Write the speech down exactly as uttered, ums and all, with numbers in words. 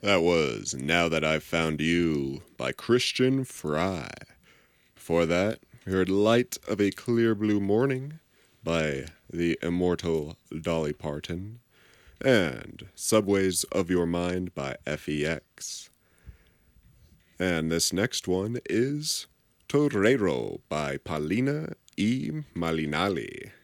That was Now That I've Found You by Christian Fry. Before that, we heard Light of a Clear Blue Morning by the immortal Dolly Parton, and Subways of Your Mind by F E X. And this next one is Torero by Paulina y Malinali.